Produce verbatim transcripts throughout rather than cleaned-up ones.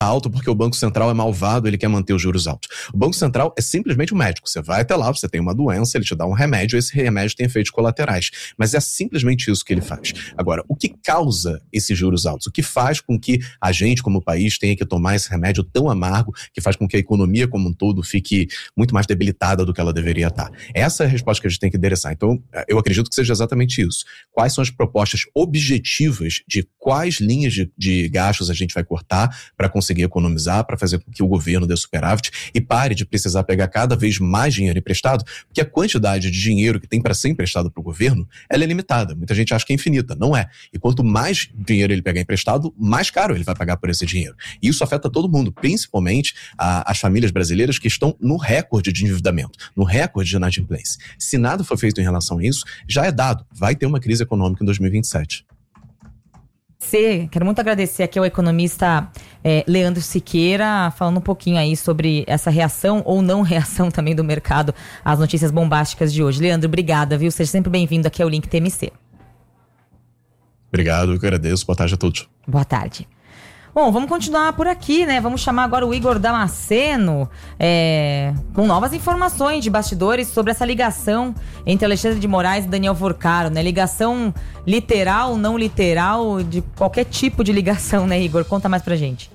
alto porque o Banco Central é malvado, ele quer manter os juros altos. O Banco Central é simplesmente um médico. Você vai até lá, você tem uma doença, ele te dá um remédio, esse remédio tem efeitos colaterais. Mas é simplesmente isso que ele faz. Agora, o que causa esses juros altos? O que faz com que a gente, como país, tenha que tomar esse remédio tão amargo, que faz com que a economia como um todo fique muito mais debilitada do que ela deveria estar? Essa é a resposta que a gente tem que endereçar. Então, eu acredito que seja exatamente isso. Quais são as propostas objetivas de quais linhas de, de gastos a gente vai cortar para conseguir conseguir economizar, para fazer com que o governo dê superávit e pare de precisar pegar cada vez mais dinheiro emprestado, porque a quantidade de dinheiro que tem para ser emprestado para o governo, ela é limitada. Muita gente acha que é infinita, não é. E quanto mais dinheiro ele pegar emprestado, mais caro ele vai pagar por esse dinheiro. E isso afeta todo mundo, principalmente a, as famílias brasileiras que estão no recorde de endividamento, no recorde de inadimplência. Se nada for feito em relação a isso, já é dado, vai ter uma crise econômica em dois mil e vinte e sete. Quero muito agradecer aqui ao economista é, Leandro Siqueira, falando um pouquinho aí sobre essa reação ou não reação também do mercado às notícias bombásticas de hoje. Leandro, obrigada, viu? Seja sempre bem-vindo aqui ao Link T M C. Obrigado, eu que agradeço. Boa tarde a todos. Boa tarde. Bom, vamos continuar por aqui, né? Vamos chamar agora o Igor Damasceno é, com novas informações de bastidores sobre essa ligação entre Alexandre de Moraes e Daniel Vorcaro, né? Ligação literal, não literal, de qualquer tipo de ligação, né, Igor? Conta mais pra gente.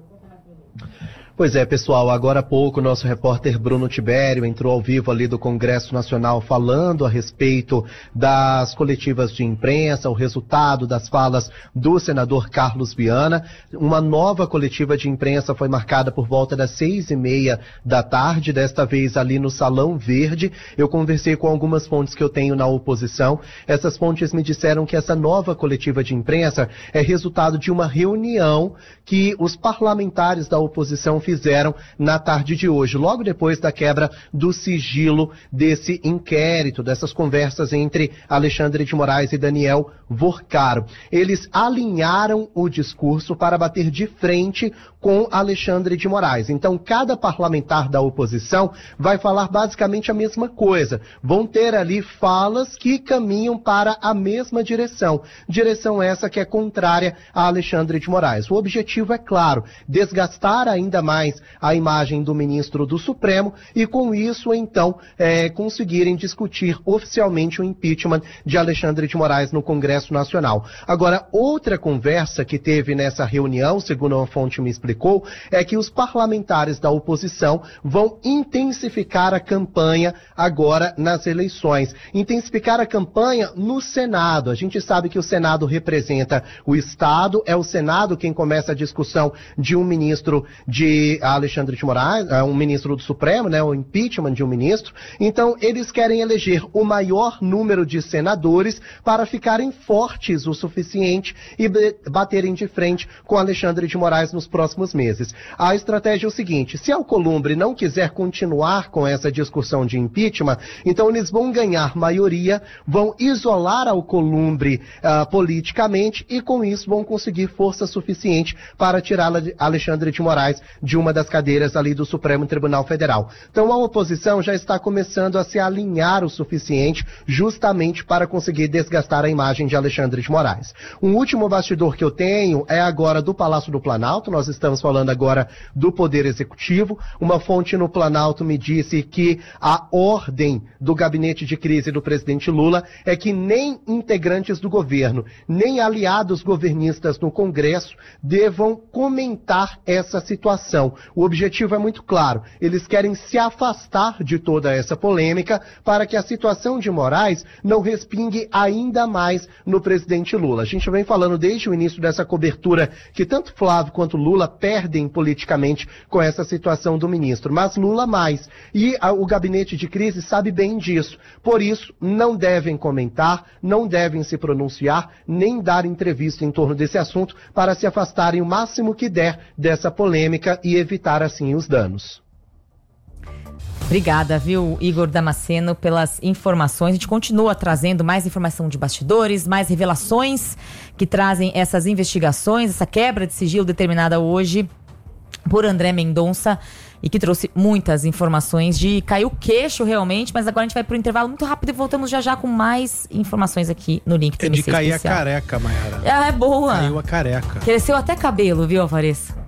Pois é, pessoal, agora há pouco o nosso repórter Bruno Tibério entrou ao vivo ali do Congresso Nacional falando a respeito das coletivas de imprensa, o resultado das falas do senador Carlos Viana. Uma nova coletiva de imprensa foi marcada por volta das seis e meia da tarde, desta vez ali no Salão Verde. Eu conversei com algumas fontes que eu tenho na oposição. Essas fontes me disseram que essa nova coletiva de imprensa é resultado de uma reunião que os parlamentares da oposição fizeram na tarde de hoje, logo depois da quebra do sigilo desse inquérito, dessas conversas entre Alexandre de Moraes e Daniel Vorcaro. Eles alinharam o discurso para bater de frente com Alexandre de Moraes. Então, cada parlamentar da oposição vai falar basicamente a mesma coisa. Vão ter ali falas que caminham para a mesma direção. Direção essa que é contrária a Alexandre de Moraes. O objetivo é claro, desgastar ainda mais a imagem do ministro do Supremo e, com isso, então, é, conseguirem discutir oficialmente o impeachment de Alexandre de Moraes no Congresso Nacional. Agora, outra conversa que teve nessa reunião, segundo uma fonte me explicou, é que os parlamentares da oposição vão intensificar a campanha agora nas eleições. Intensificar a campanha no Senado. A gente sabe que o Senado representa o Estado, é o Senado quem começa a discussão de um ministro de Alexandre de Moraes, um ministro do Supremo, né, o impeachment de um ministro. Então, eles querem eleger o maior número de senadores para ficarem fortes o suficiente e baterem de frente com Alexandre de Moraes nos próximos meses. A estratégia é o seguinte: se Alcolumbre não quiser continuar com essa discussão de impeachment, então eles vão ganhar maioria, vão isolar Alcolumbre uh, politicamente e com isso vão conseguir força suficiente para tirar Alexandre de Moraes de uma das cadeiras ali do Supremo Tribunal Federal. Então a oposição já está começando a se alinhar o suficiente justamente para conseguir desgastar a imagem de Alexandre de Moraes. Um último bastidor que eu tenho é agora do Palácio do Planalto. Nós estamos falando agora do Poder Executivo. Uma fonte no Planalto me disse que a ordem do gabinete de crise do presidente Lula é que nem integrantes do governo, nem aliados governistas no Congresso devam comentar essa situação. O objetivo é muito claro. Eles querem se afastar de toda essa polêmica para que a situação de Moraes não respingue ainda mais no presidente Lula. A gente vem falando desde o início dessa cobertura que tanto Flávio quanto Lula perdem politicamente com essa situação do ministro, mas Lula mais. E a, o gabinete de crise sabe bem disso. Por isso, não devem comentar, não devem se pronunciar, nem dar entrevista em torno desse assunto para se afastarem o máximo que der dessa polêmica e evitar assim os danos. Obrigada, viu, Igor Damasceno, pelas informações. A gente continua trazendo mais informação de bastidores, mais revelações que trazem essas investigações, essa quebra de sigilo determinada hoje por André Mendonça e que trouxe muitas informações de cair o queixo realmente, mas agora a gente vai para o intervalo muito rápido e voltamos já já com mais informações aqui no Link T M C É de cair especial. A careca, Mayara. Ah, é boa. Caiu a careca. Cresceu até cabelo, viu, Alvarez?